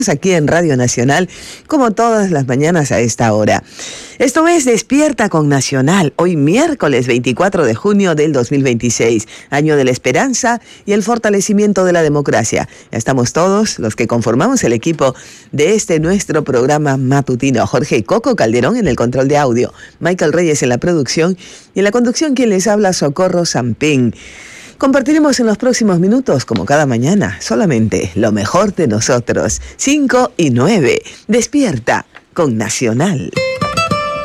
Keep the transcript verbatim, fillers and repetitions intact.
Aquí en Radio Nacional, como todas las mañanas a esta hora. Esto es Despierta con Nacional, hoy miércoles veinticuatro de junio del dos mil veintiséis, año de la esperanza y el fortalecimiento de la democracia. Ya estamos todos los que conformamos el equipo de este nuestro programa matutino. Jorge Coco Calderón en el control de audio, Michael Reyes en la producción y en la conducción quien les habla, Socorro Sampín. Compartiremos en los próximos minutos, como cada mañana, solamente lo mejor de nosotros. cinco y nueve. Despierta con Nacional.